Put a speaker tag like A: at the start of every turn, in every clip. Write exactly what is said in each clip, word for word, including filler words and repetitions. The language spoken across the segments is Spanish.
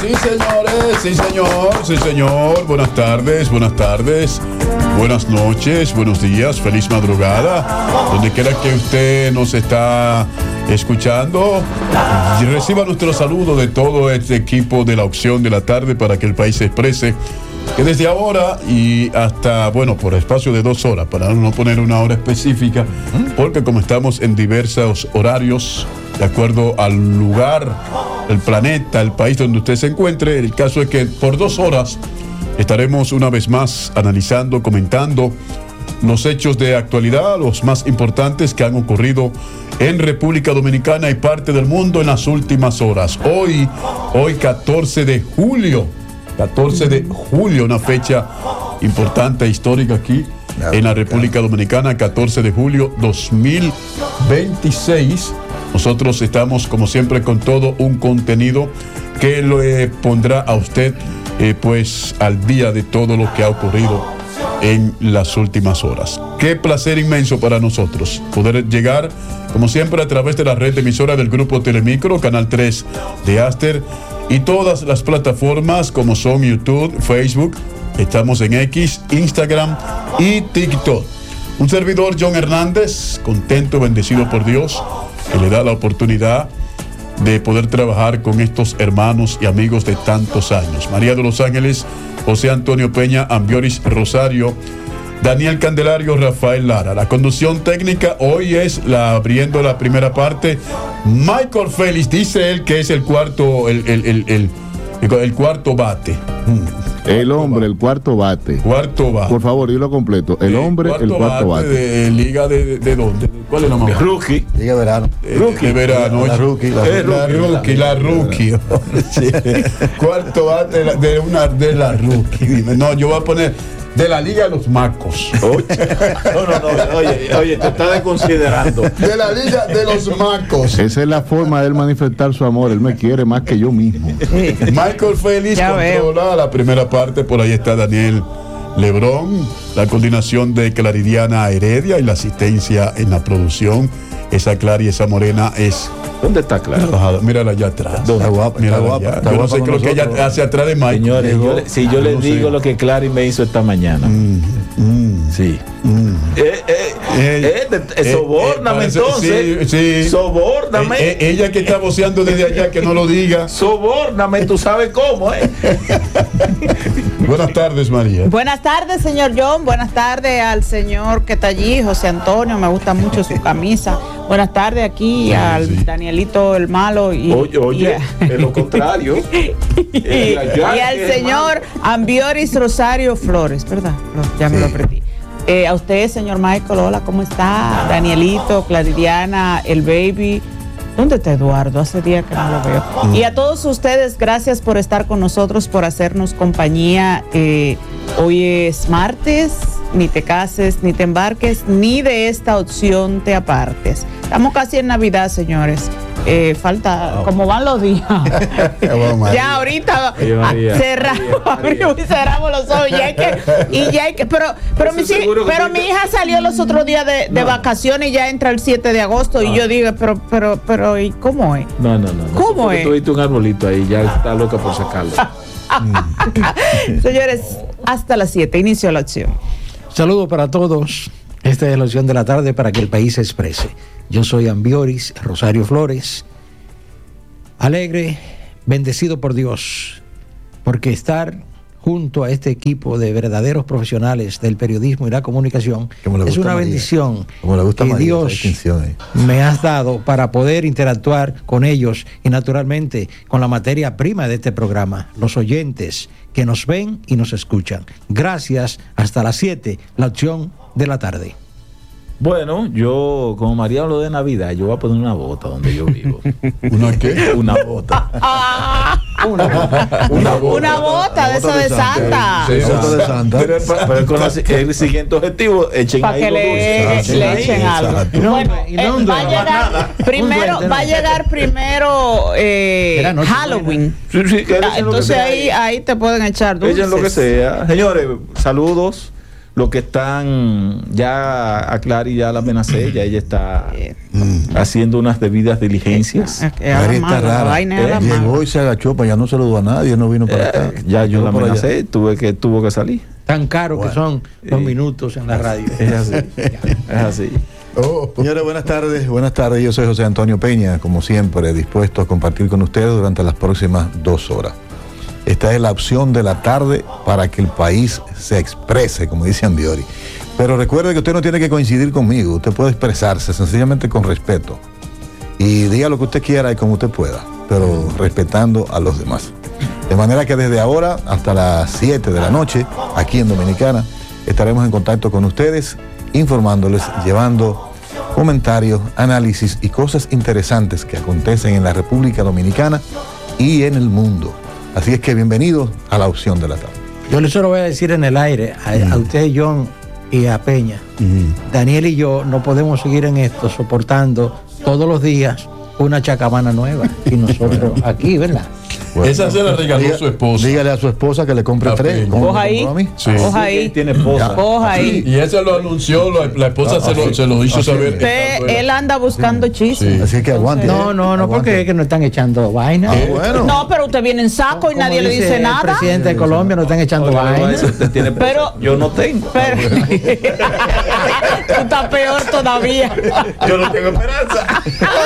A: Sí, señores, sí, señor, sí, señor. Buenas tardes, buenas tardes, buenas noches, buenos días, feliz madrugada. Donde quiera que usted nos está escuchando, reciba nuestro saludo de todo este equipo de la opción de la tarde para que el país se exprese. Que desde ahora y hasta, bueno, por espacio de dos horas, para no poner una hora específica, porque como estamos en diversos horarios, de acuerdo al lugar, el planeta, el país donde usted se encuentre, el caso es que por dos horas estaremos una vez más analizando, comentando los hechos de actualidad, los más importantes que han ocurrido en República Dominicana y parte del mundo en las últimas horas. Hoy, hoy catorce de julio, catorce de julio, una fecha importante, histórica aquí en la República Dominicana, catorce de julio dos mil veintiséis. Nosotros estamos, como siempre, con todo un contenido que le pondrá a usted, eh, pues, al día de todo lo que ha ocurrido en las últimas horas. Qué placer inmenso para nosotros poder llegar, como siempre, a través de la red de emisora del Grupo Telemicro, Canal tres de Aster, y todas las plataformas como son YouTube, Facebook, estamos en X, Instagram y TikTok. Un servidor, John Hernández, contento, bendecido por Dios, que le da la oportunidad de poder trabajar con estos hermanos y amigos de tantos años. María de los Ángeles, José Antonio Peña, Ambioris Rosario, Daniel Candelario, Rafael Lara. La conducción técnica hoy es la abriendo la primera parte. Michael Félix, dice él que es el cuarto, el, el, el, el, el, el cuarto bate.
B: El hombre, el cuarto bate.
A: Cuarto bate.
B: Por favor, dilo completo. El hombre,
A: cuarto
B: el cuarto bate.
A: bate. De, ¿Liga de, de, de dónde? ¿Cuál es la mamá?
C: Rookie.
D: Liga de verano.
A: Eh, rookie. De verano.
D: La rookie. La,
A: la, la rookie, la rookie. Sí. Cuarto bate de, de una de la rookie. Dime. No, yo voy a poner de la Liga de los Macos.
C: Oye. No, no, no. Oye, oye, te estás desconsiderando.
A: De la Liga de los Macos.
B: Esa es la forma de él manifestar su amor. Él me quiere más que yo mismo.
A: Sí. Michael Félix ya controla veo. La primera parte. Por ahí está Daniel Lebrón, la coordinación de Claridiana Heredia y la asistencia en la producción. Esa Clara y esa morena es...
C: ¿Dónde está Clara?
A: Mírala allá atrás.
D: Está guapa,
A: Mírala
D: está guapa.
A: allá.
D: Está
A: yo
D: guapa
A: no sé qué es lo que ella hace atrás de Mike.
C: Señores, yo le, si yo ah, les no digo sé. Lo que Clary me hizo esta mañana. Mm, mm, sí. Mm. Eh, eh, eh, eh, eh, sobórname eh, entonces.
A: Sí, sí.
C: Sobórname.
A: Eh, eh, ella que está voceando desde allá, que no lo diga.
C: Sobórname, tú sabes cómo, ¿eh?
A: Buenas tardes, María.
E: Buenas tardes, señor John. Buenas tardes al señor que está allí, José Antonio. Me gusta mucho su camisa. Buenas tardes aquí sí, al sí. Danielito el malo. Y,
C: oye, oye, y a, es lo contrario.
E: y, y al señor Ambioris Rosario Flores, ¿verdad? No, ya me sí. lo aprendí. Eh, a usted, señor Michael, hola, ¿cómo está? Danielito, Claridiana, el baby. ¿Dónde está Eduardo? Hace días que no lo veo. Mm. Y a todos ustedes, gracias por estar con nosotros, por hacernos compañía. Eh, hoy es martes, ni te cases, ni te embarques, ni de esta opción te apartes. Estamos casi en Navidad, señores. Eh, falta, oh. como van los días. Ya ahorita cerramos, abrimos y cerramos los ojos. Y, hay que, y ya hay que, pero, pero, mi, pero mi hija salió los otros días de, de no. vacaciones y ya entra el siete de agosto. No. Y yo digo, pero, pero, pero, ¿y cómo es?
C: No, no, no. no.
E: ¿Cómo es?
C: Tú viste un arbolito ahí, ya está loca por sacarlo.
E: Señores, hasta las siete, inicio la acción.
F: Saludos para todos. Esta es la opción de la tarde para que el país se exprese. Yo soy Ambioris Rosario Flores, alegre, bendecido por Dios, porque estar junto a este equipo de verdaderos profesionales del periodismo y la comunicación es una María. bendición que María, Dios me has dado para poder interactuar con ellos y naturalmente con la materia prima de este programa, los oyentes que nos ven y nos escuchan. Gracias, hasta las siete, la opción de la tarde.
C: Bueno, yo, como María habló de Navidad, yo voy a poner una bota donde yo vivo.
A: ¿Una qué?
C: Una bota.
E: una, una bota. Una bota de esa de Santa.
A: Sí, sí, bota de Santa.
C: Pero, pero con la, el siguiente objetivo, echen
E: para
C: ahí
E: que le,
C: dulces.
E: le echen algo.
F: No,
E: bueno,
F: y no,
E: eh,
F: no,
E: va, a llegar
F: nada.
E: primero, va a llegar primero eh, Halloween.
C: Sí, sí,
E: ah, entonces ahí, ahí te pueden echar dulces.
C: Echen lo que sea. Señores, saludos. lo que están, ya a Clary ya la amenacé, ya ella está mm. haciendo unas debidas diligencias.
B: Clary está rara. Eh, llegó y se agachó para allá, no se lo dio a nadie, no vino para
C: eh,
B: acá.
C: Ya yo la amenacé, tuve que, tuvo que salir.
F: Tan caro bueno, que son los sí. minutos en la radio.
C: Es así. Es así.
B: Oh. Señores, buenas tardes. Buenas tardes. Yo soy José Antonio Peña, como siempre, dispuesto a compartir con ustedes durante las próximas dos horas. Esta es la opción de la tarde para que el país se exprese, como dice Ambiori. Pero recuerde que usted no tiene que coincidir conmigo. Usted puede expresarse sencillamente con respeto. Y diga lo que usted quiera y como usted pueda, pero respetando a los demás. De manera que desde ahora hasta las siete de la noche, aquí en Dominicana, estaremos en contacto con ustedes, informándoles, llevando comentarios, análisis y cosas interesantes que acontecen en la República Dominicana y en el mundo. Así es que bienvenidos a la opción de la tarde.
F: Yo les solo voy a decir en el aire, a, mm. a usted, John, y a Peña, mm. Daniel y yo no podemos seguir en esto soportando todos los días una chacabana nueva. Y nosotros aquí, ¿verdad?
A: Bueno, esa se la regaló diga, su esposa.
B: Dígale a su esposa que le compre
A: la
B: tres.
E: Coja ahí.
A: Sí.
E: Coja ahí.
C: Tiene esposa.
E: Coja ahí.
A: Y ella lo anunció, la, la esposa ah, se, lo, se lo hizo así saber.
E: Usted, él anda buscando sí. chismes.
B: Sí. Así que aguante.
F: No, no, no, porque es que no están echando vaina.
B: Ah, bueno.
E: No, pero usted viene en saco y nadie le dice nada.
F: El presidente de Colombia no están echando
C: Oye,
F: vaina.
C: No, usted tiene pero,
F: yo no tengo.
E: Pero, tú estás peor todavía.
C: Yo no tengo esperanza.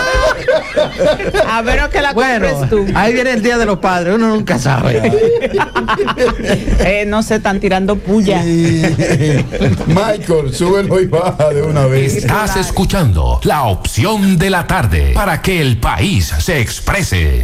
E: A menos que la
F: bueno,
E: compres tú.
F: Ahí viene el Día de los Padres, uno nunca sabe.
E: eh, no se están tirando puya.
A: Michael, súbelo y baja de una vez.
D: Estás escuchando la opción de la tarde para que el país se exprese.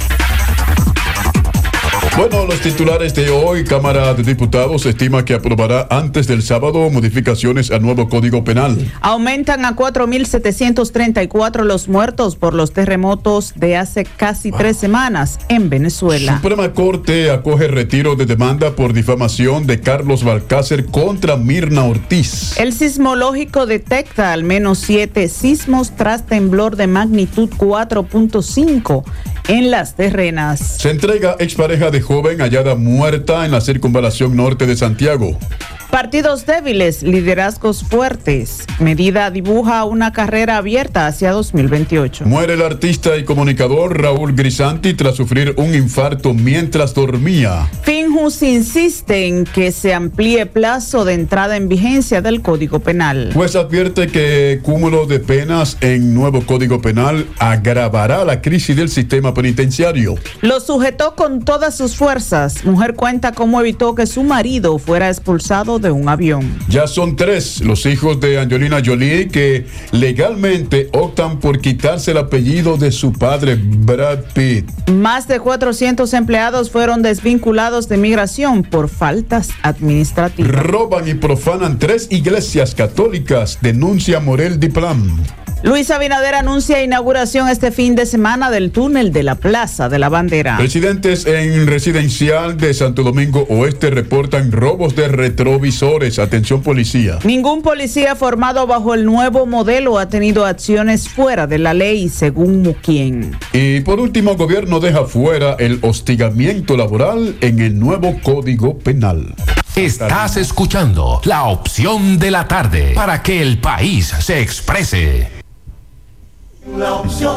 A: Bueno, los titulares de hoy. Cámara de Diputados estima que aprobará antes del sábado modificaciones al nuevo Código Penal.
E: Aumentan a cuatro mil setecientos treinta y cuatro los muertos por los terremotos de hace casi wow. tres semanas en Venezuela.
A: Suprema Corte acoge retiro de demanda por difamación de Carlos Balcácer contra Mirna Ortiz.
E: El sismológico detecta al menos siete sismos tras temblor de magnitud cuatro punto cinco en Las Terrenas.
A: Se entrega expareja de joven hallada muerta en la circunvalación norte de Santiago.
E: Partidos débiles, liderazgos fuertes. Medida dibuja una carrera abierta hacia dos mil veintiocho.
A: Muere el artista y comunicador Raúl Grisanti tras sufrir un infarto mientras dormía.
E: Finjus insiste en que se amplíe plazo de entrada en vigencia del Código Penal.
A: Juez advierte que cúmulo de penas en nuevo Código Penal agravará la crisis del sistema penitenciario.
E: Lo sujetó con todas sus fuerzas. Mujer cuenta cómo evitó que su marido fuera expulsado de un avión.
A: Ya son tres los hijos de Angelina Jolie que legalmente optan por quitarse el apellido de su padre Brad Pitt.
E: Más de cuatrocientos empleados fueron desvinculados de migración por faltas administrativas.
A: Roban y profanan tres iglesias católicas, denuncia Morel Diplam.
E: Luis Abinader anuncia inauguración este fin de semana del túnel de la Plaza de la Bandera.
A: Residentes en residencial de Santo Domingo Oeste reportan robos de retrovisores. Atención policía.
E: Ningún policía formado bajo el nuevo modelo ha tenido acciones fuera de la ley, según Muquien.
A: Y por último, gobierno deja fuera el hostigamiento laboral en el nuevo Código Penal.
D: Estás escuchando la opción de la tarde para que el país se exprese.
G: La opción.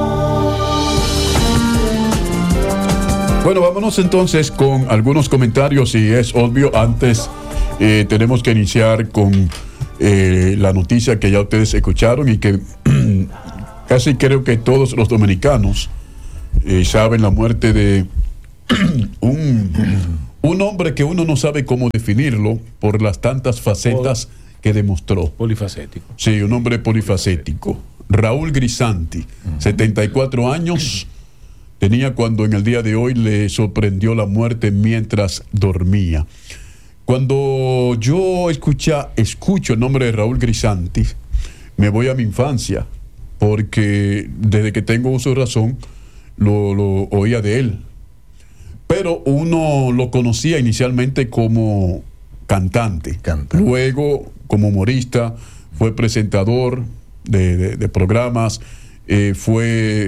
A: Bueno, vámonos entonces con algunos comentarios y es obvio, antes eh, tenemos que iniciar con eh, la noticia que ya ustedes escucharon y que casi creo que todos los dominicanos eh, saben la muerte de un, un hombre que uno no sabe cómo definirlo por las tantas facetas que demostró.
C: Polifacético.
A: Sí, un hombre polifacético. Raúl Grisanti, uh-huh. setenta y cuatro años tenía cuando en el día de hoy le sorprendió la muerte mientras dormía. Cuando yo escucha, escucho el nombre de Raúl Grisanti, me voy a mi infancia, porque desde que tengo uso de razón lo, lo oía de él. Pero uno lo conocía inicialmente como cantante,
B: Canta.
A: Luego como humorista, fue presentador De, de, de programas eh, fue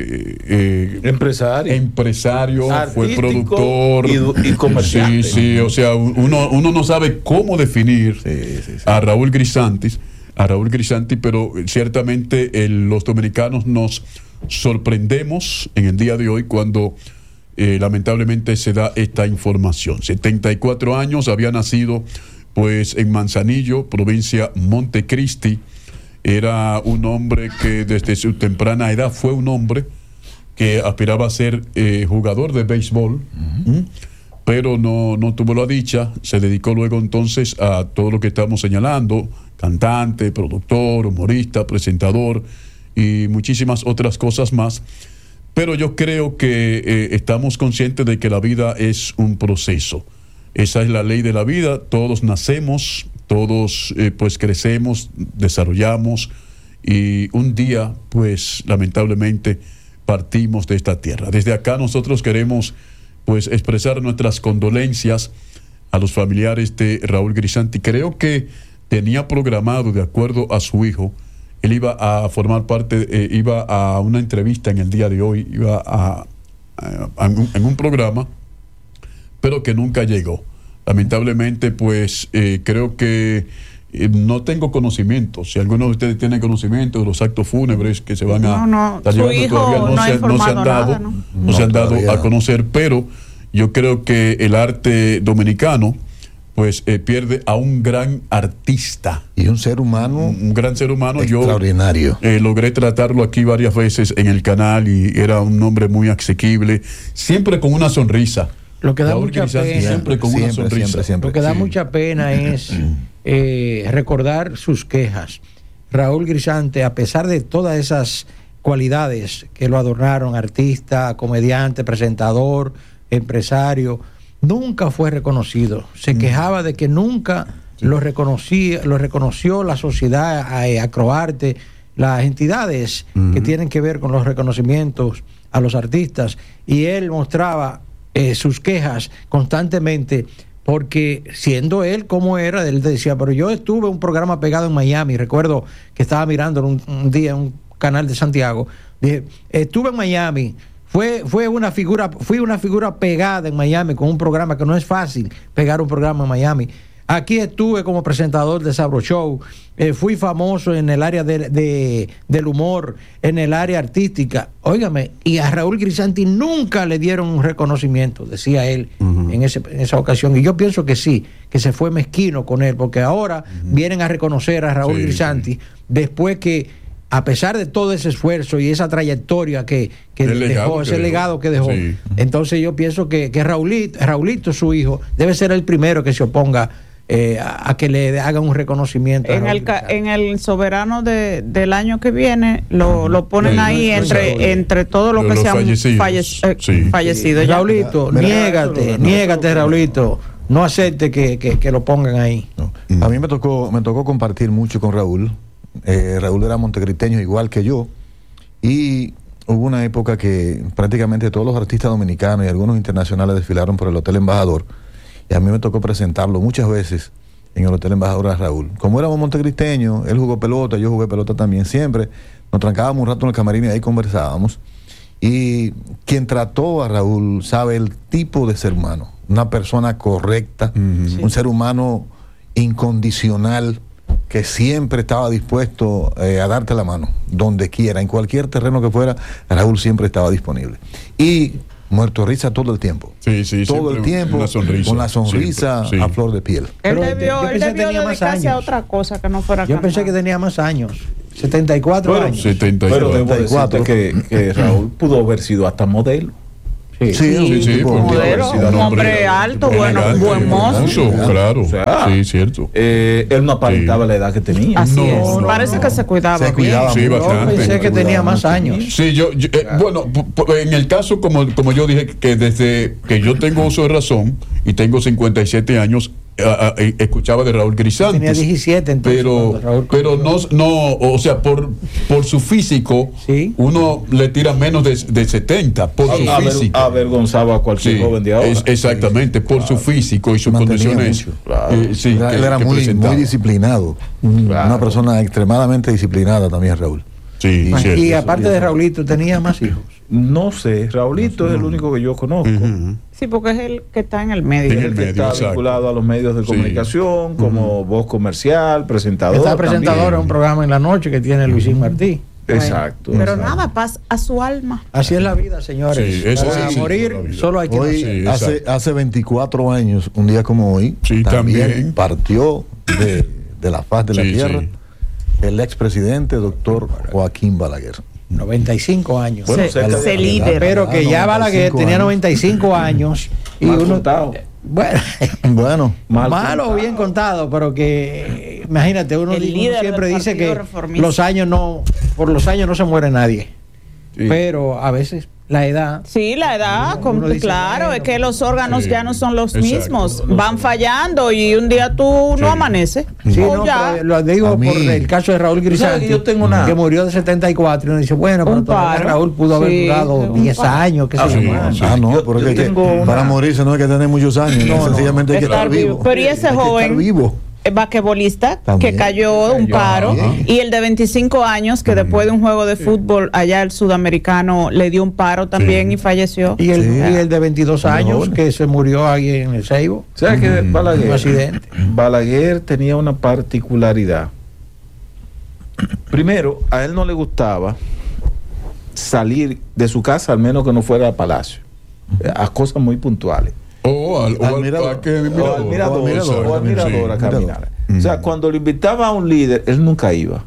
A: eh,
C: empresario,
A: empresario fue
C: artístico
A: productor
C: y, y comerciante.
A: Sí, sí, o sea, uno, uno no sabe cómo definir
B: Sí, sí, sí.
A: a Raúl Grisanti, a Raúl Grisanti, pero ciertamente el, los dominicanos nos sorprendemos en el día de hoy cuando eh, lamentablemente se da esta información. setenta y cuatro años, había nacido pues en Manzanillo, provincia Montecristi. Era un hombre que desde su temprana edad fue un hombre que aspiraba a ser eh, jugador de béisbol, uh-huh. pero no, no tuvo la dicha. Se dedicó luego entonces a todo lo que estamos señalando: cantante, productor, humorista, presentador y muchísimas otras cosas más. Pero yo creo que eh, estamos conscientes de que la vida es un proceso. Esa es la ley de la vida. Todos nacemos, todos eh, pues crecemos, desarrollamos y un día pues lamentablemente partimos de esta tierra. Desde acá nosotros queremos pues expresar nuestras condolencias a los familiares de Raúl Grisanti. Creo que tenía programado, de acuerdo a su hijo, él iba a formar parte, eh, iba a una entrevista en el día de hoy, iba a, a, a en, un, en un programa, pero que nunca llegó. Lamentablemente, pues eh, creo que eh, no tengo conocimiento. Si alguno de ustedes tiene conocimiento de los actos fúnebres que se van
E: no,
A: a
E: no,
A: estar
E: su
A: llevando
E: hijo
A: todavía, no,
E: no ha
A: se, no se han dado,
E: nada, ¿no?
A: no
B: No,
A: se han dado
B: todavía
A: a
B: no.
A: conocer, pero yo creo que el arte dominicano pues eh, pierde a un gran artista.
B: Y un ser humano
A: Un gran ser humano. Yo
B: extraordinario.
A: eh, logré tratarlo aquí varias veces en el canal y era un hombre muy asequible, siempre con una sonrisa.
F: Lo que da
A: Raúl
F: mucha
A: Grisanti
F: pena,
A: siempre con
B: siempre,
A: una sonrisa.
B: siempre, siempre.
F: lo que da
A: Sí.
F: mucha pena es eh, recordar sus quejas. Raúl Grisanti, a pesar de todas esas cualidades que lo adornaron, artista, comediante, presentador, empresario, nunca fue reconocido. Se quejaba de que nunca sí. lo reconocía, lo reconoció la sociedad, a, a Croarte, las entidades uh-huh. que tienen que ver con los reconocimientos a los artistas, y él mostraba eh, sus quejas constantemente, porque siendo él como era, él decía, pero yo estuve en un programa pegado en Miami, recuerdo que estaba mirando un, un día en un canal de Santiago, dije, estuve en Miami, Fue, fue una figura, fui una figura pegada en Miami con un programa que no es fácil pegar un programa en Miami. Aquí estuve como presentador de Sabro Show, eh, fui famoso en el área de, de, del humor, en el área artística. Óigame, y a Raúl Grisanti nunca le dieron un reconocimiento, decía él uh-huh. en, ese, en esa ocasión. Y yo pienso que sí, que se fue mezquino con él, porque ahora uh-huh. vienen a reconocer a Raúl sí, Grisanti sí. después que, a pesar de todo ese esfuerzo y esa trayectoria que, que dejó, ese legado que dejó, sí. entonces yo pienso que, que Raulito, Raulito, su hijo, debe ser el primero que se oponga eh, a, a que le hagan un reconocimiento.
E: En el, en el soberano de, del año que viene lo, lo ponen sí, ahí no, entre, no, entre todo lo que se han fallecido. Eh, sí. fallecido
F: sí. Raulito, Mira, niégate, no, niégate, no, Raulito. No acepte que, que, que lo pongan ahí.
B: No. Mm. A mí me tocó, me tocó compartir mucho con Raúl. Eh, Raúl era montecristeño igual que yo, y hubo una época que prácticamente todos los artistas dominicanos y algunos internacionales desfilaron por el Hotel Embajador, y a mí me tocó presentarlo muchas veces en el Hotel Embajador a Raúl. Como éramos montecristeños, él jugó pelota, yo jugué pelota también, siempre nos trancábamos un rato en el camarín y ahí conversábamos, y quien trató a Raúl sabe el tipo de ser humano, una persona correcta, uh-huh. sí. un ser humano incondicional, que siempre estaba dispuesto eh, a darte la mano, donde quiera, en cualquier terreno que fuera, Raúl siempre estaba disponible. Y muerto de risa todo el tiempo.
A: Sí, sí,
B: todo el tiempo,
A: una sonrisa,
B: con la sonrisa
A: siempre, sí.
B: a flor de piel.
E: Él debió, él debió dedicarse a otra cosa que no fuera
F: Yo cantar. Pensé que tenía más años, setenta y cuatro
C: pero,
F: años.
A: setenta y cuatro.
C: Pero debo decirte que, que Raúl pudo haber sido hasta modelo.
A: Sí, sí, sí, sí,
E: un, modelo, un hombre, hombre alto, bueno,
A: elegante,
E: buen mozo.
A: Claro,
C: o sea,
A: sí, cierto.
C: Eh, él no aparentaba sí. la edad que tenía.
E: Así
A: no,
E: es.
A: no,
E: Parece
A: no,
E: que se cuidaba.
B: Se cuidaba
A: sí,
B: mucho.
A: bastante.
F: Yo pensé que tenía más años.
A: Sí, yo, yo eh, bueno, en el caso, como, como yo dije, que desde que yo tengo uso de razón y tengo cincuenta y siete años, a, a, escuchaba de Raúl Grisanti.
F: Tenía diecisiete entonces.
A: Pero,
F: Raúl
A: pero no, no, o sea, por, por su físico, ¿sí? uno le tira menos de, de setenta, por a, su
C: a
A: físico.
C: Ver, avergonzaba a cualquier sí, joven de ahora.
A: Es, exactamente, sí, por claro. su físico y sus condiciones.
B: Claro.
A: Eh, sí,
B: era,
A: que,
B: él era
A: que
B: muy, muy disciplinado. Claro. Una persona extremadamente disciplinada también, Raúl.
A: Sí,
F: y,
A: cierto,
F: y
A: eso,
F: aparte
A: eso.
F: de Raulito, tenía más hijos.
C: No sé, Raulito es el único que yo conozco.
A: Ujú.
E: Sí, porque es el que está en el medio.
A: En
C: Es
A: el
C: el que
A: medio,
C: está
A: exacto.
C: vinculado a los medios de
A: Sí.
C: comunicación, como voz comercial, presentador.
F: Está presentador
C: también.
F: en un programa en la noche que tiene Luisín Martí.
C: Exacto.
E: Pero
C: exacto.
E: nada, paz a su alma.
F: Así es la vida, señores.
A: Sí, eso
F: Para
A: sí, sí,
F: morir,
A: la vida.
F: solo hay que
B: Hoy,
F: nacer.
A: Sí,
B: hace,
A: exacto.
B: hace veinticuatro años, un día como hoy,
A: Sí, también.
B: partió de, de la faz de la
A: Sí,
B: tierra
A: sí.
B: el expresidente doctor Joaquín Balaguer.
F: noventa y cinco años.
C: Bueno,
E: se
C: cerca de-
E: se líder.
F: Pero que ya Balaguer tenía noventa y cinco años y
C: Mal
F: uno
C: contado.
F: bueno,
B: Bueno,
C: Mal
F: malo o
C: contado.
F: bien contado, pero que imagínate, uno,
E: El
F: uno
E: líder
F: siempre
E: del
F: dice
E: Partido
F: que
E: Reformista.
F: los años no, por los años no se muere nadie,
C: Sí.
F: pero a veces la edad.
E: Sí, la edad, con-
F: Uno dice,
E: claro,
F: bueno,
E: es que los órganos
A: sí,
E: ya no son los
A: exacto.
E: mismos,
A: No
E: van
A: son.
E: fallando y un día tú
A: Sí.
E: no amaneces.
F: Sí,
E: o
F: no,
E: ya.
F: pero lo digo
B: A mí-
F: por el caso de Raúl
C: ¿Sabes
F: Grisanti,
C: que yo tengo una-
F: que murió de setenta y cuatro, y uno dice, bueno, pero
E: Un
F: todavía
E: paro.
F: Raúl pudo haber
E: Sí,
F: durado
E: un
F: diez
E: paro.
F: años, qué sé
C: Ah,
F: yo
C: sí,
F: más.
C: sí.
B: ah, no,
C: Yo-
B: pero
C: yo
B: es que
C: tengo una-
B: para morirse no hay que tener muchos años,
F: No, no.
B: sencillamente hay que
E: Estar
B: estar vivo.
E: vivo. Pero y ese
B: Hay que
E: joven,
B: estar vivo.
E: el basquetbolista
B: También.
E: que cayó de un
C: Cayó,
E: paro
B: ajá.
E: y el de veinticinco años que después de un juego de fútbol allá el sudamericano le dio un paro también y falleció.
F: Y el,
B: Sí.
F: y el de veintidós años
B: Joven.
F: que se murió ahí en el Seibo.
C: ¿Sabes que Balaguer?
F: Un accidente.
C: Balaguer tenía una particularidad. Primero, a él no le gustaba salir de su casa, al menos que no fuera al palacio, a cosas muy puntuales.
A: O al, o
B: Al
A: al
B: mirador.
A: parque de
C: O al mirador,
B: o al mirador,
C: o al
B: también,
C: mirador a
B: sí.
C: caminar.
B: Mirador.
C: O sea, cuando lo invitaba a un líder, él nunca iba.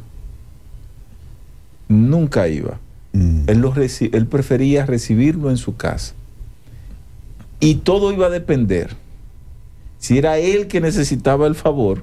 C: Nunca iba.
B: Mm.
C: Él, lo reci- él prefería recibirlo en su casa. Y todo iba a depender. Si era él que necesitaba el favor,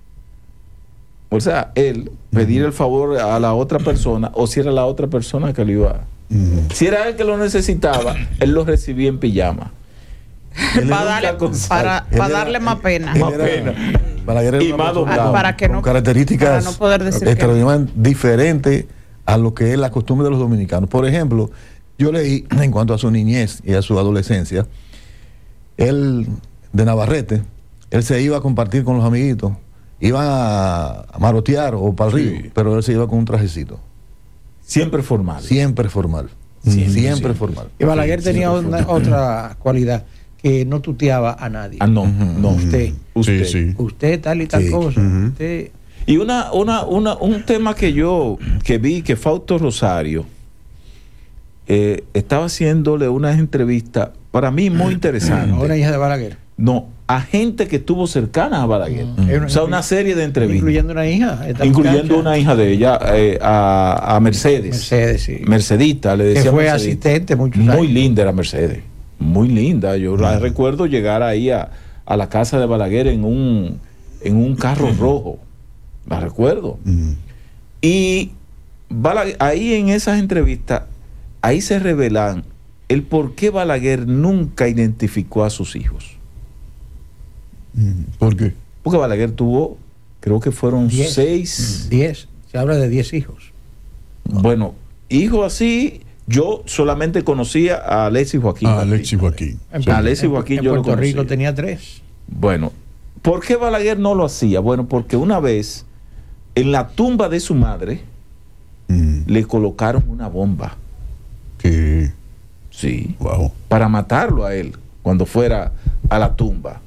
C: o sea, él pedir el favor a la otra persona, o si era la otra persona que lo iba a...
B: Mm.
C: Si era él que lo necesitaba, él lo recibía en pijama.
E: Para darle,
C: Nunca con sal.
E: para,
B: Él
E: para
B: era-
E: darle más pena.
B: él
C: Más
B: era-
C: pena.
B: Balaguer era
C: Y
B: una
C: más
B: persona
C: doblado.
E: Para que no-
B: con características
E: para no poder decir que-
B: extraordinariamente diferentes a lo que es la costumbre de los dominicanos. Por ejemplo, yo leí en cuanto a su niñez y a su adolescencia, él de Navarrete, él se iba a compartir con los amiguitos, iban a, a marotear o para el río,
A: Sí.
B: pero él se iba con un trajecito,
C: Siempre formal.
B: siempre formal,
C: Siempre,
B: siempre,
C: siempre.
B: formal.
F: Y Balaguer
B: Sí,
F: tenía
B: siempre
F: una-
B: formal.
F: otra cualidad, que no tuteaba a nadie.
C: Ah, no, no.
F: Usted,
C: Usted.
A: Sí, sí.
F: usted tal y tal
B: Sí.
F: cosa.
A: Ujú.
F: Usted,
C: Y una, una, una, un tema que yo que vi que Fausto Rosario eh, estaba haciéndole unas entrevistas para mí muy interesantes.
F: ahora hija de Balaguer.
C: No, a gente que estuvo cercana a Balaguer.
F: Mm.
C: O sea, una serie de entrevistas.
F: Incluyendo una hija. esta
C: Incluyendo
F: muchacha,
C: una hija de ella, eh, a, a Mercedes.
F: Mercedes, sí.
C: Mercedita, le
F: Que
C: decía
F: fue
C: Mercedita.
F: asistente muchos
C: Muy
F: años.
C: linda era Mercedes. Muy linda. Yo la recuerdo llegar ahí a, a la casa de Balaguer en un, en un carro rojo. La recuerdo.
B: Mm.
C: Y Balaguer, ahí en esas entrevistas, ahí se revelan el por qué Balaguer nunca identificó a sus hijos.
B: Mm.
A: ¿Por qué?
C: Porque Balaguer tuvo, creo que fueron
F: Diez.
C: seis,
F: Diez. Se habla de diez hijos.
C: bueno, hijos así. Yo solamente conocía a Alexis Joaquín.
A: Ah,
C: Castillo.
A: Alexis Joaquín.
F: En,
C: Sí. Alexis
F: en-
C: Joaquín
F: en
C: yo lo
F: Puerto Rico
C: conocía.
F: tenía tres.
C: Bueno, ¿por qué Balaguer no lo hacía? Bueno, porque una vez en la tumba de su madre
B: Mm.
C: le colocaron una bomba.
A: Que,
C: Sí.
A: wow.
C: Para matarlo a él cuando fuera a la tumba.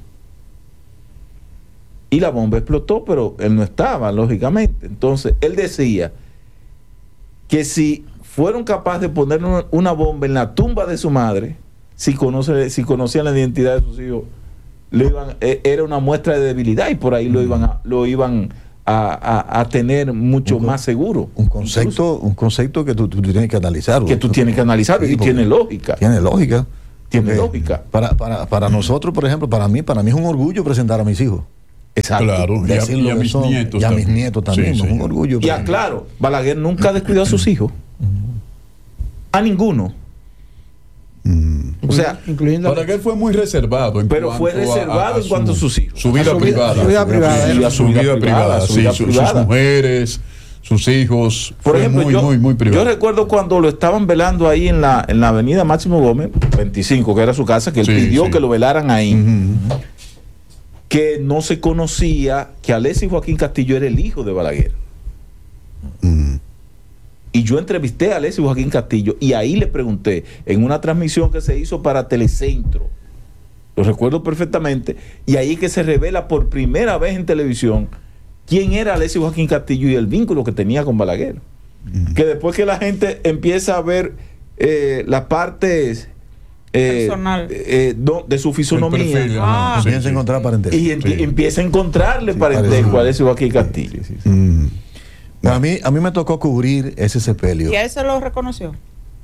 C: Y la bomba explotó, pero él no estaba, lógicamente. Entonces, él decía que si fueron capaces de poner una, una bomba en la tumba de su madre, si, conoce, si conocían la identidad de sus hijos, lo iban, eh, era una muestra de debilidad y por ahí lo iban a, lo iban a, a- a tener mucho
B: Un con-
C: más seguro.
B: Un concepto, un concepto que tú, tú tienes que analizarlo.
C: Que tú tienes que analizarlo
B: Sí,
C: y
B: porque
C: tiene lógica.
B: Tiene lógica.
C: Tiene
B: Porque
C: lógica.
B: Para, para, para nosotros, por ejemplo, para mí, para mí es un orgullo presentar a mis hijos.
C: Exacto.
A: Claro, y a,
B: Decir
A: y
B: lo
A: a
B: que
A: mis
B: son,
A: nietos
B: y a mis
A: también.
B: nietos también.
A: Sí,
B: es un
A: señor.
B: orgullo.
C: Y
B: para mí.
C: aclaro, Balaguer nunca descuidó a sus hijos. A ninguno.
B: Mm.
C: O sea,
F: incluyendo
A: Balaguer fue muy reservado. En
C: Pero
A: cuanto
C: fue reservado en cuanto a sus hijos.
A: Su vida
F: A su vida-
A: privada.
F: su vida privada,
A: Sí,
C: ¿eh?
A: a su vida privada.
C: su
A: sí,
C: vida
A: su-
C: privada.
A: Sus mujeres, sus hijos.
C: por
A: fue
C: ejemplo,
A: muy,
C: yo,
A: muy, muy
C: yo
A: privado.
C: recuerdo cuando lo estaban velando ahí en la, en la avenida Máximo Gómez, veinticinco, que era su casa, que él
A: Sí,
C: pidió
A: sí.
C: que lo velaran ahí,
B: Ujú.
C: que no se conocía que Alexis Joaquín Castillo era el hijo de Balaguer.
B: Mm.
C: Y yo entrevisté a Alexis Joaquín Castillo y ahí le pregunté, en una transmisión que se hizo para Telecentro, lo recuerdo perfectamente, y ahí que se revela por primera vez en televisión quién era Alexis Joaquín Castillo y el vínculo que tenía con Balaguer. Mm. Que después que la gente empieza a ver eh, las partes eh, personal eh, no, de su fisonomía,
A: perfil, ah,
B: sí, empieza sí. a encontrar parentesco.
C: Y enti-
B: sí.
C: empieza a encontrarle
B: sí,
C: parentesco a Alexis Joaquín Castillo. Sí, sí, sí.
B: Mm. A mí, a mí me tocó cubrir ese sepelio.
E: ¿Y a él se lo reconoció?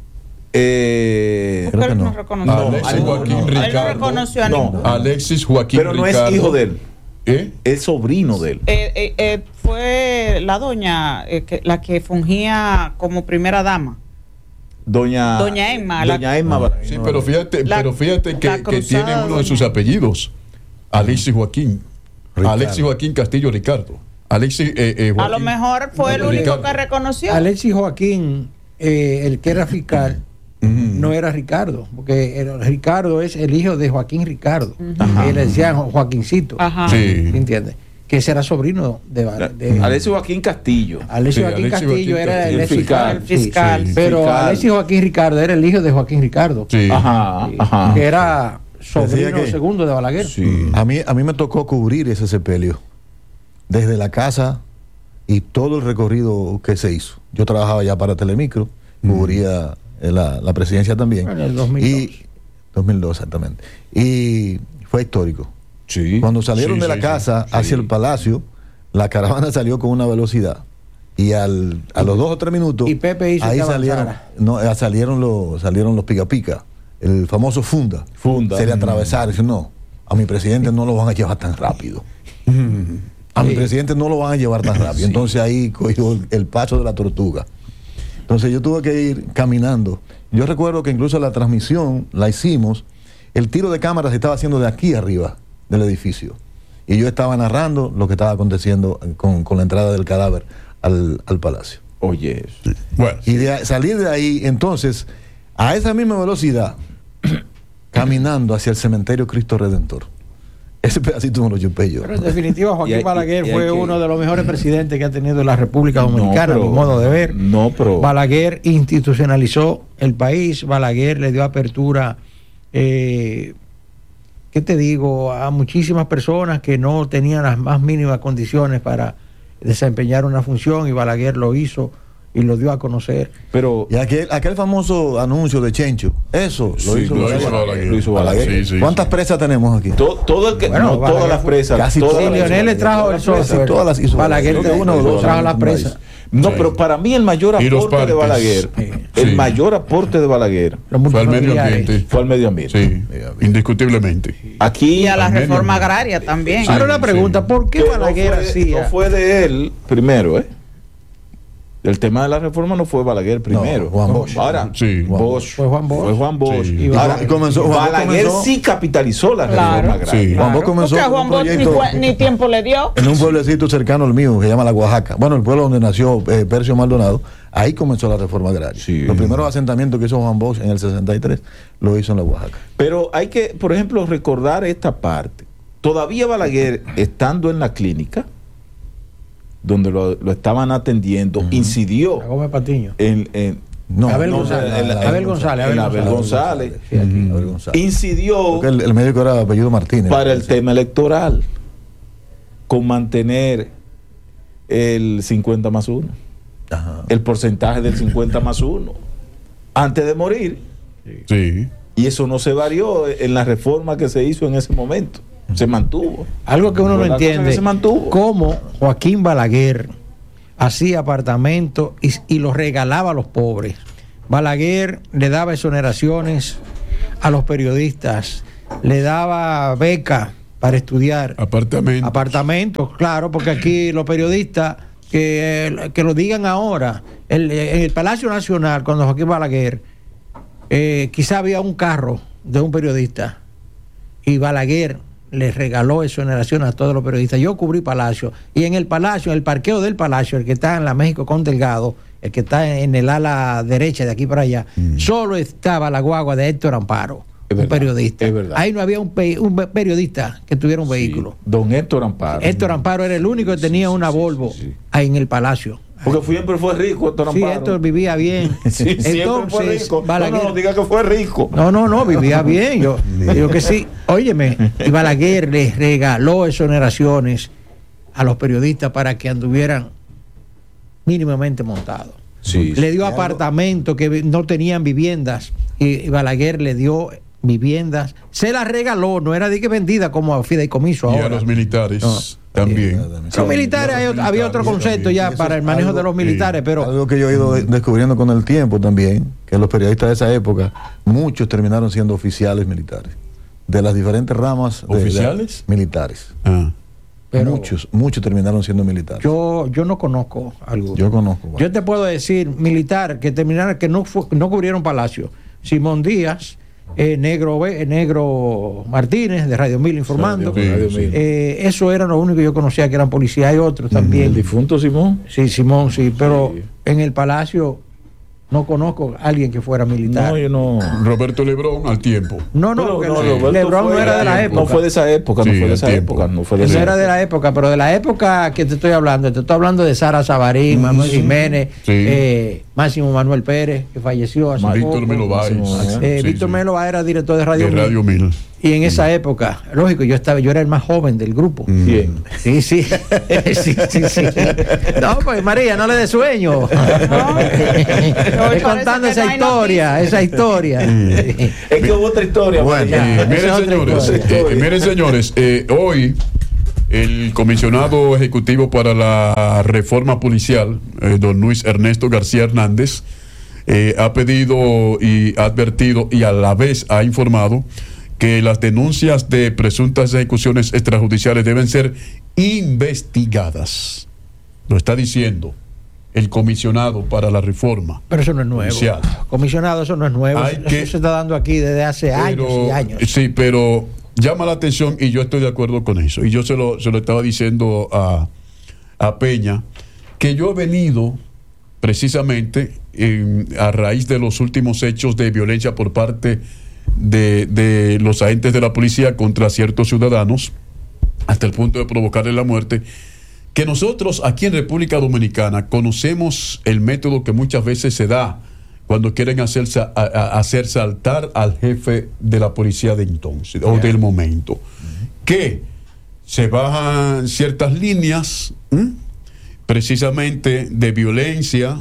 C: Eh,
E: Creo que no. no reconoció.
A: No, Alexis Joaquín
E: no, no.
A: Ricardo.
E: Él no reconoció a
C: no.
E: ninguno.
A: Alexis Joaquín
C: Pero no
A: Ricardo.
C: es hijo de él.
A: ¿Eh?
C: Es sobrino de él.
E: Eh, eh, eh, fue la doña eh, que, la que fungía como primera dama.
C: Doña,
E: Doña Emma.
C: Doña
E: la,
C: Emma.
A: No, sí, pero fíjate,
E: la,
A: pero fíjate que, que tiene uno de sus apellidos. Alexis Joaquín. Ricardo. Alexis Joaquín Castillo Ricardo. Alexis, eh, eh, Joaquín,
E: a lo mejor fue el único Ricardo. que reconoció.
F: Alexis Joaquín, eh, el que era fiscal, uh-huh. no era Ricardo, porque el, Ricardo es el hijo de Joaquín Ricardo. Uh-huh. Y le decían Joaquincito.
E: Ajá.
A: Sí.
F: ¿Entiendes? Que ese era sobrino de, de
C: Alexis Joaquín Castillo.
F: Alexis
A: sí,
F: Joaquín
A: Alexis
F: Castillo
A: Joaquín
F: era
A: Castillo.
F: el fiscal.
E: El fiscal.
F: Sí, sí. Pero
C: fiscal.
F: Alexis Joaquín Ricardo era el hijo de Joaquín Ricardo.
A: Sí.
C: Ajá,
F: Sí.
C: ajá.
F: Que era sobrino
B: que,
F: segundo de Balaguer.
C: Sí.
B: A mí, a mí me tocó cubrir ese sepelio. Desde la casa y todo el recorrido que se hizo. Yo trabajaba ya para Telemicro, mm. cubría la, la presidencia también.
F: En el dos mil dos.
B: Y, dos mil dos, exactamente. Y fue histórico.
C: Sí.
B: Cuando salieron
A: Sí,
B: de
A: sí,
B: la casa
A: sí.
B: hacia
A: Sí.
B: el palacio, la caravana salió con una velocidad. Y al, a los dos o tres minutos,
F: y Pepe hizo
B: ahí
F: que
B: salieron, no, eh, salieron los salieron los pica pica, el famoso funda.
C: Funda.
B: Se le atravesaron. Dice, no, a mi presidente no lo van a llevar tan rápido. A mi presidente no lo van a llevar tan rápido. Sí. Entonces ahí cogió el, el paso de la tortuga. Entonces yo tuve que ir caminando. Yo recuerdo que incluso la transmisión la hicimos, el tiro de cámara se estaba haciendo de aquí arriba del edificio. Y yo estaba narrando lo que estaba aconteciendo con, con la entrada del cadáver al, al palacio.
C: Oye.
A: Sí. Bueno.
B: Y de, salir de ahí, entonces, a esa misma velocidad, caminando hacia el cementerio Cristo Redentor. Ese pedacito me lo chupé yo.
F: Pero en definitiva, Joaquín
C: hay,
F: Balaguer
C: y, y
F: fue
C: que...
F: uno de los mejores presidentes que ha tenido la República Dominicana,
C: no, pero,
F: a mi modo de ver.
C: No, pero...
F: Balaguer institucionalizó el país, Balaguer le dio apertura, eh, ¿qué te digo?, a muchísimas personas que no tenían las más mínimas condiciones para desempeñar una función, y Balaguer lo hizo y lo dio a conocer.
C: Pero
B: y aquel, aquel famoso anuncio de Chencho, eso lo
A: Sí,
B: hizo
A: lo
B: Balaguer.
A: hizo Balaguer.
C: Lo hizo Balaguer.
A: Sí, sí,
B: ¿Cuántas
A: sí.
B: presas tenemos aquí?
C: to, todo el que
F: Bueno,
C: no
F: Balaguer
C: todas las
F: fue-
C: presas,
B: casi
C: todas
F: Sí,
B: todas
C: las
F: Leonel le trajo el
B: presas,
F: socio.
B: todas las hizo
F: Balaguer
B: Balaguer.
F: le
B: Una o dos,
F: trajo
B: no
F: las
B: hay.
F: presas.
C: No,
A: Sí.
C: pero para mí el mayor
A: Y los
C: aporte de
A: parques.
C: Balaguer,
F: Sí.
C: el
A: Sí.
C: mayor aporte de Balaguer
F: Los
A: Fue al medio
F: multifamiliares.
A: ambiente.
C: fue al medio ambiente.
A: Sí, indiscutiblemente.
C: Aquí
E: Y a la
A: al medio
E: reforma
A: ambiente.
E: agraria también.
A: Sí.
F: Ahora una pregunta, ¿por qué
C: que
F: Balaguer
C: no fue,
F: hacía?
C: no fue de él primero, ¿eh? El tema de la reforma no fue Balaguer primero.
B: No, Juan Bosch.
C: Ahora,
A: Sí.
C: Bosch.
F: Fue Juan Bosch.
C: Fue Juan Bosch.
A: Sí.
F: Y
C: Ahora,
B: Y comenzó- Juan Bosch
C: Balaguer
B: comenzó-
C: sí capitalizó la
E: Claro.
C: reforma agraria.
A: Sí.
B: Juan Bosch comenzó
E: Porque a
B: con
E: Juan
B: un
E: Bosch ni,
B: proyecto
E: fue- ni tiempo le dio.
B: en un pueblecito cercano al mío que se llama La Oaxaca. Bueno, el pueblo donde nació eh, Percio Maldonado. Ahí comenzó la reforma agraria.
C: Sí.
B: Los primeros asentamientos que hizo Juan Bosch en el sesenta y tres lo hizo en La Oaxaca.
C: Pero hay que, por ejemplo, recordar esta parte. Todavía Balaguer, estando en la clínica, donde lo, lo estaban atendiendo, incidió
F: La Gómez Patiño.
C: en, en-
B: No,
F: Abel
B: no,
F: González,
B: la- la-
F: Abel González,
C: en
F: Abel
C: Abel
F: González.
C: González.
F: Sí, aquí.
B: Abel González.
C: incidió
B: Porque el, el médico era apellido Martínez.
C: para el
B: Sí.
C: tema electoral con mantener el cincuenta más uno,
B: Ajá.
C: el porcentaje del cincuenta más uno, antes de morir.
A: Sí.
C: Y eso no se varió en la reforma que se hizo en ese momento. Se mantuvo.
F: Algo que uno no
C: Fue la cosa
F: entiende,
C: que se mantuvo.
F: cómo Joaquín Balaguer hacía apartamentos y, y los regalaba a los pobres. Balaguer le daba exoneraciones a los periodistas, le daba becas para estudiar.
A: Apartamento.
F: Apartamentos, claro, porque aquí los periodistas, que, que lo digan ahora, el- en el Palacio Nacional, cuando Joaquín Balaguer, eh, quizá había un carro de un periodista y Balaguer le regaló exoneración a todos los periodistas. Yo cubrí Palacio y en el Palacio, en el parqueo del Palacio, el que está en la México con Delgado, el que está en el ala derecha de aquí para allá,
B: Mm.
F: solo estaba la guagua de Héctor Amparo,
C: Es
F: un
C: verdad,
F: periodista.
C: es verdad.
F: Ahí no había un, pe- un periodista que tuviera un vehículo.
C: Sí, don Héctor Amparo.
F: Héctor Amparo era el único que tenía
C: Sí,
F: una
C: sí,
F: Volvo
C: sí, sí.
F: ahí en el Palacio,
C: Porque siempre fue rico Héctor
F: Sí,
C: Amparo.
F: Héctor vivía bien.
C: Sí, siempre fue
F: Entonces,
C: rico.
F: Balaguer-
C: No, no, no diga que fue rico.
F: No, no, no, vivía bien. Yo digo que sí. Óyeme, y Balaguer les regaló exoneraciones a los periodistas para que anduvieran mínimamente montados.
C: Sí,
F: Le dio
B: algo-
F: apartamentos que no tenían viviendas y Balaguer le dio viviendas. Se las regaló, no era de que vendida como a fideicomiso
A: Y
F: ahora.
A: a los militares
F: No.
A: también.
F: Los militares, hay otro- había otro concepto ya
B: Eso
F: para
B: es
F: el manejo
B: algo-
F: de los militares, pero
B: Algo que yo he ido de- descubriendo con el tiempo también, que los periodistas de esa época, muchos terminaron siendo oficiales militares, de las diferentes ramas de- de-
A: ¿Oficiales?
B: militares.
A: Ah.
F: Pero-
B: muchos, muchos terminaron siendo militares.
F: yo, yo no conozco algo.
B: Yo conozco.
F: Yo te puedo decir, militar, que terminaron, que no, fu- no cubrieron Palacio. Simón Díaz, eh, Negro, Be- eh, Negro Martínez, de Radio Mil informando.
A: Sí,
C: Radio
A: sí.
C: Mil.
F: Eh, eso era lo único que yo conocía que eran policías. Hay otros
C: El
F: también.
C: difunto Simón.
F: Sí, Simón, sí, pero
C: Sí.
F: en el Palacio no conozco a alguien que fuera militar.
C: No, yo no.
A: Roberto Lebrón al tiempo.
F: No, no,
C: Pero
F: porque
C: no,
F: Le-
C: Roberto
F: Lebrón no
C: fue
F: era de la
C: tiempo.
F: época.
C: No fue de esa época, no
A: Sí,
C: fue de
A: el
C: esa
A: tiempo.
C: época, no fue de
F: Eso
C: esa
F: era de la época, pero de la época que te estoy hablando, te estoy hablando de Sara Sabarín, Manuel Jiménez,
A: Sí.
F: eh, Máximo Manuel Pérez, que falleció hace
A: Víctor
F: poco.
A: Melo Báez.
F: Eh,
A: Sí,
F: Víctor
A: sí.
F: Melo Báez era director de Radio,
A: De
F: Mil.
A: Radio Mil.
F: Y en esa época, lógico, yo estaba, yo era el más joven del grupo.
C: Bien.
F: Sí, sí. sí, sí, sí. No, pues María, no le dé sueño. Estoy contando
E: que
F: esa
E: no hay
F: historia,
E: noticias.
F: esa historia.
C: Es que hubo otra historia.
B: Bueno,
C: María.
F: Ya,
A: Eh, miren,
F: esa es otra
A: señores,
F: historia.
A: eh, miren, señores, eh, hoy el comisionado ejecutivo para la reforma policial, eh, don Luis Ernesto García Hernández, eh, ha pedido y ha advertido y a la vez ha informado que las denuncias de presuntas ejecuciones extrajudiciales deben ser investigadas. Lo está diciendo el comisionado para la reforma.
F: Pero eso no es nuevo.
A: Policial.
F: Comisionado, eso no es nuevo.
A: Hay
F: Eso
A: que-
F: se está dando aquí desde hace años
A: Pero-
F: y años.
A: Sí, pero llama la atención y yo estoy de acuerdo con eso. Y yo se lo, se lo estaba diciendo a, a Peña, que yo he venido precisamente en- a raíz de los últimos hechos de violencia por parte de, de los agentes de la policía contra ciertos ciudadanos, hasta el punto de provocarle la muerte, que nosotros aquí en República Dominicana conocemos el método que muchas veces se da cuando quieren hacer, sa- a- a- hacer saltar al jefe de la policía de entonces o del momento, que se bajan ciertas líneas, ¿m? precisamente de violencia,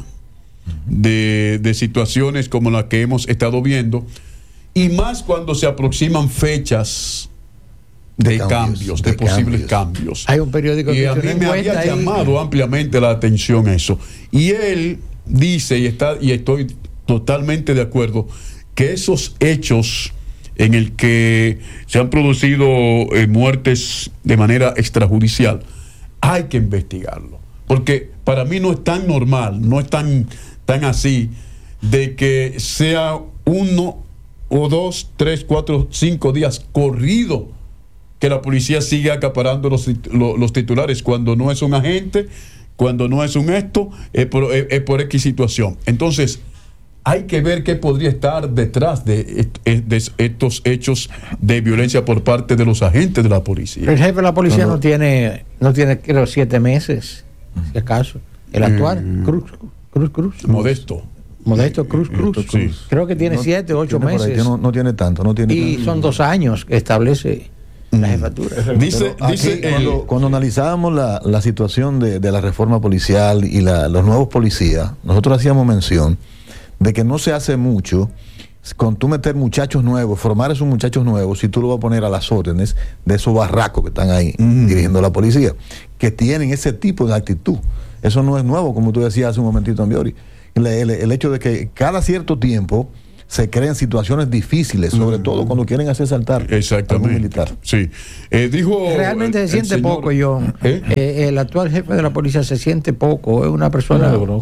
A: de, de situaciones como las que hemos estado viendo, y más cuando se aproximan fechas de,
B: De
A: cambios,
B: cambios,
A: de,
B: de
A: posibles
B: cambios.
A: cambios.
F: Hay un periódico
A: Y
F: que
A: a
F: hizo
A: mí
F: una
A: me
F: encuesta
A: había
F: ahí.
A: llamado ampliamente la atención eso. Y él dice, y, está, y estoy totalmente de acuerdo, que esos hechos en el que se han producido eh, muertes de manera extrajudicial, hay que investigarlo. Porque para mí no es tan normal, no es tan, tan así, de que sea uno o dos, tres, cuatro, cinco días corrido que la policía sigue acaparando los, tit- lo- los titulares cuando no es un agente, cuando no es un esto, es por, es- es por X situación. Entonces, hay que ver qué podría estar detrás de, est- eh, de estos hechos de violencia por parte de los agentes de la policía.
F: El jefe de la policía
B: No,
F: no,
B: no.
F: tiene, no tiene, creo, siete meses, si acaso. El actual,
A: Mm.
F: Cruz, Cruz, Cruz.
A: Modesto.
F: Modesto Cruz, Cruz.
A: Sí.
F: Creo que tiene
B: No,
F: siete, ocho
B: tiene por ahí,
F: meses.
B: no, no tiene tanto, no tiene
F: Y
B: tanto.
F: son dos años que establece la jefatura.
A: Dice,
B: Pero
A: dice
B: aquí,
A: el-
B: cuando, cuando analizábamos la, la situación de, de la reforma policial y la- los nuevos policías, nosotros hacíamos mención de que no se hace mucho con tú meter muchachos nuevos, formar esos muchachos nuevos, si tú lo vas a poner a las órdenes de esos barracos que están ahí dirigiendo la policía, que tienen ese tipo de actitud. Eso no es nuevo, como tú decías hace un momentito, Ambiori. El, el- el hecho de que cada cierto tiempo se crean situaciones difíciles, sobre todo cuando quieren hacer saltar a algún
A: Exactamente.
B: militar.
A: Sí. Eh, dijo
F: Realmente
A: el-
F: se
A: el
F: siente
A: señor-
F: poco, yo.
A: ¿Eh?
F: Eh, el actual jefe de la policía se siente poco. Es una persona.
C: No,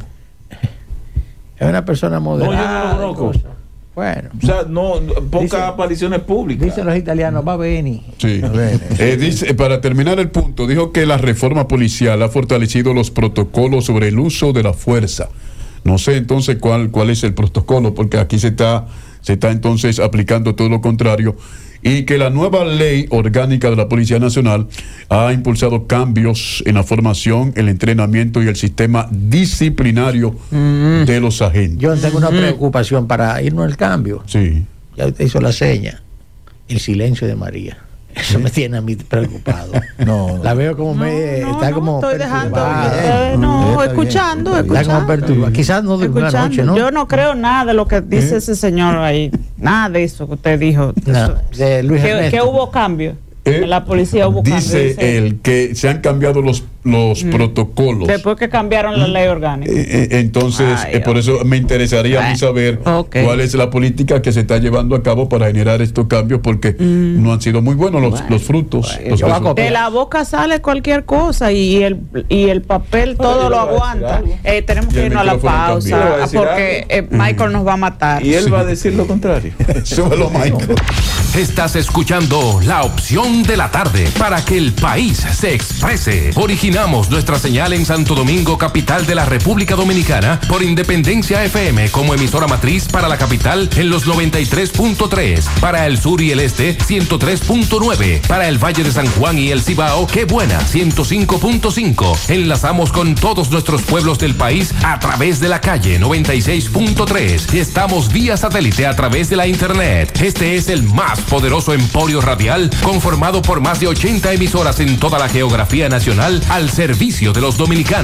F: Es una persona moderada.
C: No, yo no lo
F: y
C: conozco.
F: cosas. Bueno,
C: O sea, no, no- pocas
F: Dice-
C: apariciones públicas.
F: dicen los italianos, va bene.
A: Sí.
B: Bien.
A: Eh, dice, para terminar el punto, dijo que la reforma policial ha fortalecido los protocolos sobre el uso de la fuerza. No sé entonces cuál, cuál es el protocolo, porque aquí se está, se está entonces aplicando todo lo contrario. y que la nueva ley orgánica de la Policía Nacional ha impulsado cambios en la formación, el entrenamiento y el sistema disciplinario mm. de los agentes.
F: Yo tengo una mm. preocupación para irnos al cambio.
A: Sí.
F: Ya usted hizo la seña. El silencio de María. Eso ¿Sí? me tiene a mí preocupado. No, la veo como
E: no,
F: me
E: no,
F: está
E: no,
F: como
E: estoy dejando,
F: eh,
E: no,
F: está
E: escuchando,
F: bien,
E: escuchando.
F: Está como perturbada. Quizás no durmió anoche, ¿no?
E: Yo no creo nada de lo que dice ¿Eh? ese señor ahí. Nada de eso que usted dijo.
F: No, de Luis
E: que, que hubo cambio.
A: Eh,
E: en la policía hubo
A: dice
E: cambio. Dice
A: él que se han cambiado los los mm. protocolos.
E: Después que cambiaron la ley orgánica.
A: Eh, eh, entonces, Ay, eh, por eso me interesaría a mí saber okay. cuál es la política que se está llevando a cabo para generar estos cambios, porque mm. no han sido muy buenos los, bueno, los frutos.
E: Bueno,
A: los
E: de la boca sale cualquier cosa y el, y el papel todo Ay, lo aguanta. Eh, tenemos que irnos a la pausa a porque eh, Michael mm. nos va a matar.
C: Y él sí. va a decir lo contrario.
A: Súbelo, Michael.
D: Estás escuchando La Opción de la Tarde para que el país se exprese. Originamos nuestra señal en Santo Domingo, capital de la República Dominicana, por Independencia F M como emisora matriz para la capital en los noventa y tres punto tres, para el sur y el este ciento tres punto nueve, para el Valle de San Juan y el Cibao, Qué Buena ciento cinco punto cinco. Enlazamos con todos nuestros pueblos del país a través de la calle noventa y seis punto tres y estamos vía satélite a través de la internet. Este es el más poderoso emporio radial conformado por más de ochenta emisoras en toda la geografía nacional al servicio de los dominicanos.